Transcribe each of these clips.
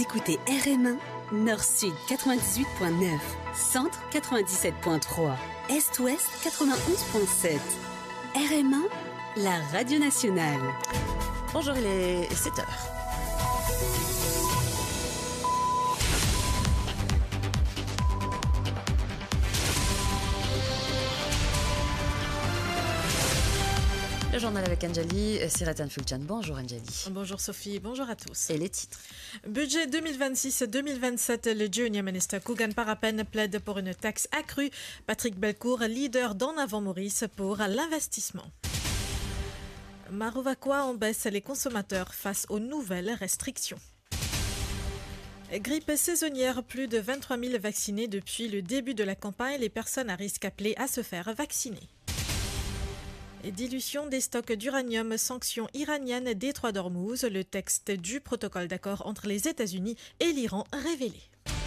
écoutez RM1, Nord-Sud 98.9, Centre 97.3, Est-Ouest 91.7. RM1, la radio nationale. Bonjour, il est 7h. Le journal avec Anjali, Siratan Fulchan. Bonjour Anjali. Bonjour Sophie, bonjour à tous. Et les titres. Budget 2026-2027, le Junior Minister Kugan Parapen plaide pour une taxe accrue. Patrick Belcourt, leader d'En Avant Maurice pour l'investissement. Marovacois en baisse les consommateurs face aux nouvelles restrictions. Grippe saisonnière, plus de 23 000 vaccinés depuis le début de la campagne. Les personnes à risque appelées à se faire vacciner. Et dilution des stocks d'uranium, sanctions iraniennes, détroit d'Ormuz, le texte du protocole d'accord entre les États-Unis et l'Iran révélé.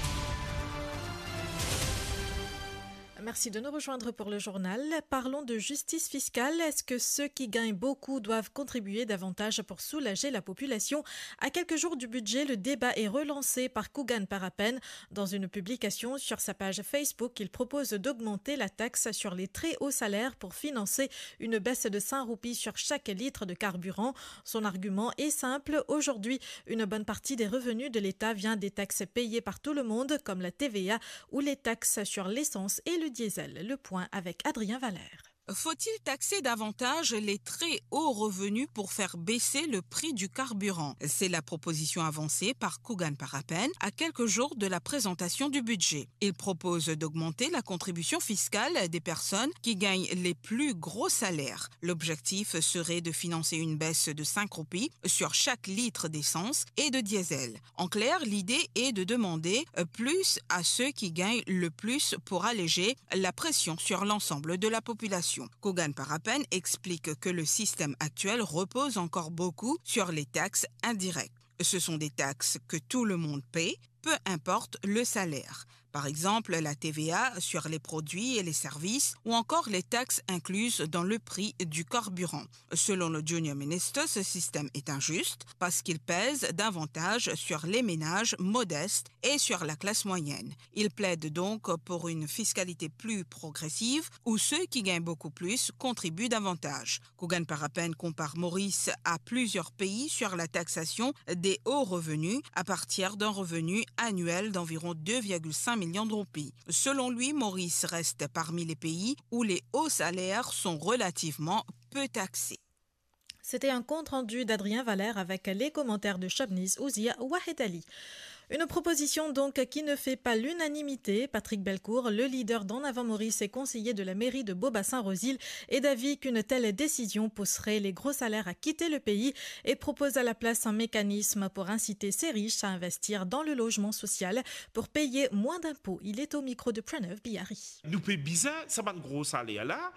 Merci de nous rejoindre pour le journal. Parlons de justice fiscale. Est-ce que ceux qui gagnent beaucoup doivent contribuer davantage pour soulager la population? À quelques jours du budget, le débat est relancé par Kugan Parapen. Dans une publication sur sa page Facebook, il propose d'augmenter la taxe sur les très hauts salaires pour financer une baisse de 5 roupies sur chaque litre de carburant. Son argument est simple. Aujourd'hui, une bonne partie des revenus de l'État vient des taxes payées par tout le monde, comme la TVA ou les taxes sur l'essence et le diesel. Le point avec Adrien Valère. Faut-il taxer davantage les très hauts revenus pour faire baisser le prix du carburant? C'est la proposition avancée par Kugan Parapen à quelques jours de la présentation du budget. Il propose d'augmenter la contribution fiscale des personnes qui gagnent les plus gros salaires. L'objectif serait de financer une baisse de 5 roupies sur chaque litre d'essence et de diesel. En clair, l'idée est de demander plus à ceux qui gagnent le plus pour alléger la pression sur l'ensemble de la population. Kugan Parapen explique que le système actuel repose encore beaucoup sur les taxes indirectes. Ce sont des taxes que tout le monde paie, peu importe le salaire. Par exemple, la TVA sur les produits et les services ou encore les taxes incluses dans le prix du carburant. Selon le Junior Minister, ce système est injuste parce qu'il pèse davantage sur les ménages modestes et sur la classe moyenne. Il plaide donc pour une fiscalité plus progressive où ceux qui gagnent beaucoup plus contribuent davantage. Kugan Parapen compare Maurice à plusieurs pays sur la taxation des hauts revenus à partir d'un revenu annuel d'environ 2,5 millions de roupies. Selon lui, Maurice reste parmi les pays où les hauts salaires sont relativement peu taxés. C'était un compte-rendu d'Adrien Valère avec les commentaires de Shabniz Ouzia Wahed Ali. Une proposition donc qui ne fait pas l'unanimité. Patrick Belcourt, le leader d'En Avant Maurice et conseiller de la mairie de Beaubassin-Rosil, est d'avis qu'une telle décision pousserait les gros salaires à quitter le pays et propose à la place un mécanisme pour inciter ces riches à investir dans le logement social pour payer moins d'impôts. Il est au micro de Pranav Bihari. Nous payons bizarre, ça va de gros salaire là,